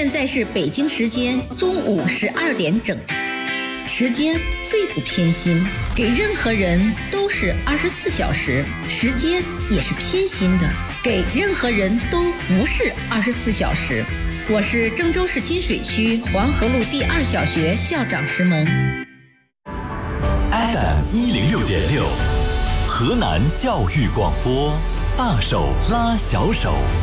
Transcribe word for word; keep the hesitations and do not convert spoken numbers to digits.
现在是北京时间中午十二点整，时间最不偏心，给任何人都是二十四小时，时间也是偏心的，给任何人都不是二十四小时。我是郑州市金水区黄河路第二小学校长石萌。 F M 一零六点六，河南教育广播，大手拉小手。